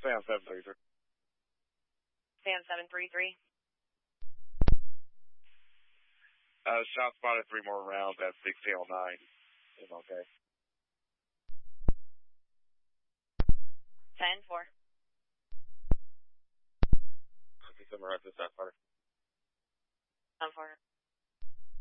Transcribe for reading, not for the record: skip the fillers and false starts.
Sam 733. Sam 733. Shot spotted 3 more rounds at 1609. Okay. 10-4. Okay, so we're at the shot spotter. 10-4.